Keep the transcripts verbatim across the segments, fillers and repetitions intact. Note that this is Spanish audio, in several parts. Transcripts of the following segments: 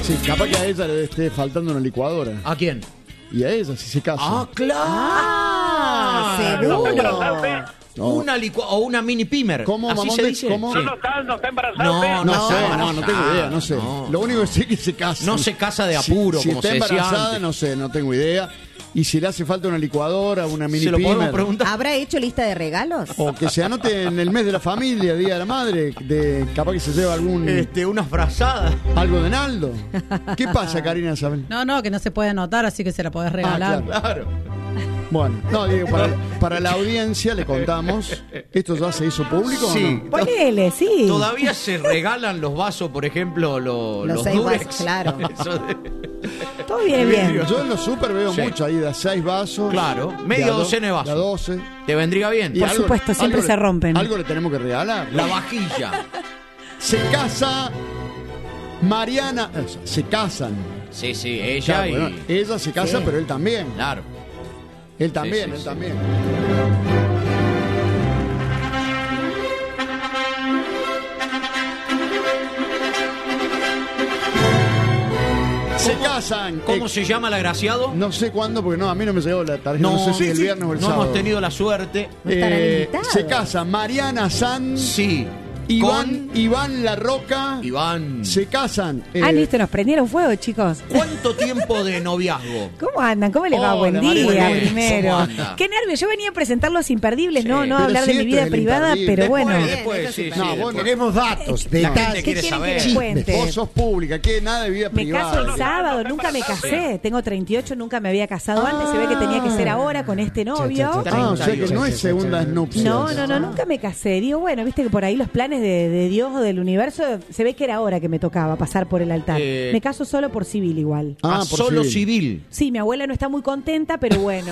Sí, capaz que a ella le esté faltando una licuadora. ¿A quién? Y a ella, si se casa. Ah, claro. Ah, seguro. No. Una licua o una mini pimer. ¿Cómo, ¿Así mamón se de- dice? cómo? Sí. No, no está, no está embarazada. No, usted. No, no, sé, está no, no tengo idea, no sé. no. Lo único que sé es que se casa. No se casa de apuro, si, como si se está decía embarazada, antes. no sé, no tengo idea. Y si le hace falta una licuadora, una mini ¿Se lo podemos pimer, preguntar? ¿Habrá hecho lista de regalos? o que se anote en el mes de la familia, Día de la Madre, de capaz que se lleva algún Este, unas frazadas. algo de Naldo. ¿Qué pasa, Karina Isabel? No, no, que no se puede anotar, así que se la podés regalar. claro. Claro. Bueno, no, digo, para, para la audiencia le contamos, ¿esto ya se hizo público Sí. o no? Ponele, sí. Todavía se regalan los vasos, por ejemplo, lo- Los los, seis Durex. vasos, claro. Eso de- Todo viene bien. Yo en los super veo Sí. mucho ahí de seis vasos. Claro, de media a do- docena de vasos. de a doce. ¿Te vendría bien? Y Por algo- supuesto, siempre algo se le- rompen. Algo le tenemos que regalar. La vajilla. Se casa Mariana. o sea, se casan. Sí, sí, ella Claro, y... bueno, ella se casa, Sí. pero él también. Claro. Él también, sí, él sí. también. Se casan. ¿Cómo Eh, se llama el agraciado? No sé cuándo, porque no, a mí no me llegó la tarjeta. No, sé si sí, el sí. viernes o el no sábado. hemos tenido la suerte. No estarán Eh, invitados. se casan Mariana San, Sí. Iván, Iván La Roca. Con Iván. Se casan. eh, Ah, listo, nos prendieron fuego, chicos. ¿Cuánto tiempo de noviazgo? ¿Cómo andan? ¿Cómo les va? Hola, Buen María, día, muy bien. primero. ¿Cómo anda? Qué nervios. Yo venía a presentar los imperdibles, no, no Pero hablar si de mi esto vida es el privada, imperdible. pero Después, bueno. después, Bien, sí, eso sí, No, después. bueno. Queremos datos, La gente detalles. quiere ¿Qué quieren saber. que les cuente? Vos sos pública, que nada de vida Me privada. caso el sábado, nunca me casé. Tengo treinta y ocho, nunca me había casado antes. Se ve que tenía que ser ahora con este novio. Cha, cha, cha. Ah, o sea que no es segunda nupcias. No, no, no, nunca me casé. Digo, bueno, viste que por ahí los planes de, de Dios o del universo, se ve que era ahora que me tocaba pasar por el altar. Eh. Me caso solo por civil igual. Ah, Ah, por solo civil. civil. Sí, mi abuela no está muy contenta, pero bueno.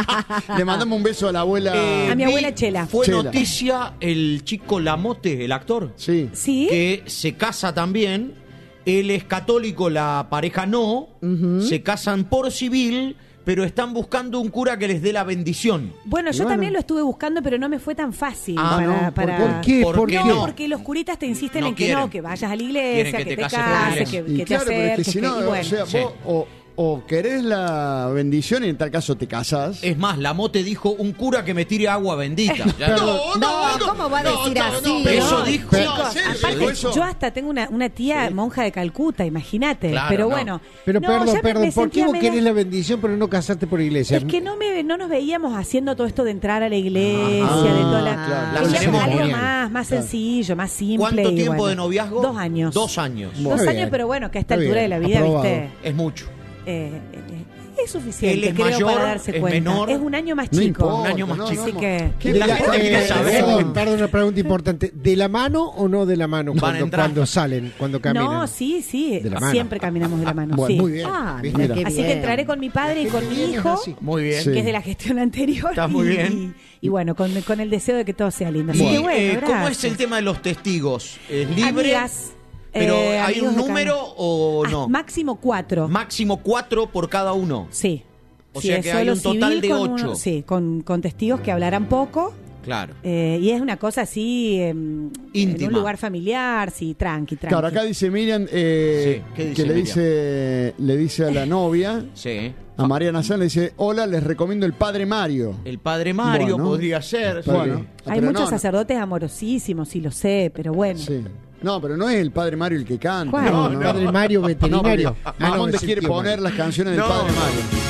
Le mandamos un beso a la abuela. Eh, A mi vi- abuela Chela. Fue Chela. noticia el chico Lamote, el actor, Sí. ¿Sí? que se casa también. Él es católico, la pareja no. Se casan por civil, pero están buscando un cura que les dé la bendición. Bueno, yo Bueno. también lo estuve buscando, pero no me fue tan fácil. Ah, para, no, ¿por- para- ¿Por qué? ¿Por ¿Por qué qué? No, no? porque los curitas te insisten No en que quieren. no, que vayas a la iglesia, Quieren que, que te te cases por la cases, iglesia. que, Y que claro, te pero es que acerques. si no, que- y bueno. o sea, Sí. vos o, o querés la bendición y en tal caso te casás. Es más, Lamote dijo un cura que me tire agua bendita. Ya- Perdón. No, ¿cómo va a decir así? Eso No, dijo. Pero, chicos, ¿en serio aparte, dijo eso? yo hasta tengo una, una tía monja de Calcuta, imagínate. Claro, pero no. bueno. Pero no, perdón, ya me- perdón, me ¿por qué sentía vos media- querés la bendición pero no casarte por iglesia? Es que no me no nos veíamos haciendo todo esto de entrar a la iglesia, Ah, de toda la, claro. La queríamos ceremonia. algo más, más sencillo, más simple. ¿Cuánto y tiempo bueno. de noviazgo? Dos años. Dos años. Dos Muy años, bien. pero bueno, que a esta Muy altura bien, de la vida, aprobado. viste, Es mucho. eh, eh, es suficiente, Él es creo, mayor, para darse es cuenta. menor. Es un año más No chico. importa, Un año más no, chico. no, Así no. que- ¿Qué La de- gente quiere eh, saber. Perdón, perdón, una pregunta importante. ¿De la mano o no de la mano Van a cuando, entrar. cuando salen, cuando caminan? No, sí, sí. De la mano. Siempre caminamos de la mano. Bueno, sí. Muy bien. Ah, ¿Viste? mira, Mira. así que entraré con mi padre y La con gente mi viene hijo, así. Muy bien. Sí. que es de la gestión anterior. Está muy y- bien. Y, bueno, con, con el deseo de que todo sea lindo. Así Y, que bueno, eh, ¿cómo gracias. es el tema de los testigos? ¿Es libre? Amigas, ¿Pero eh, hay amigos un de número acá. o Ah, no? máximo cuatro. Máximo cuatro por cada uno. Sí. O Sí, sea es que hay solo un total civil de con ocho. uno- sí, con, con testigos que hablarán poco. Claro. eh, y es una cosa así, eh, en Íntima. un lugar familiar, sí, tranqui, tranqui. Claro, acá dice Miriam eh, Sí, ¿qué dice que le Miriam? dice, le dice a la novia, Sí. a Mariana San, le dice, hola, les recomiendo el Padre Mario. El padre Mario Bueno. podría ser. Bueno. sí. Hay Pero muchos no, no. sacerdotes amorosísimos, sí lo sé, pero bueno. Sí. No, pero no es el Padre Mario el que canta. ¿Cuál? No, El no. Padre Mario No, veterinario. porque Ah, no, Mamonde es el quiere tío poner Mario. las canciones No. del Padre Mario.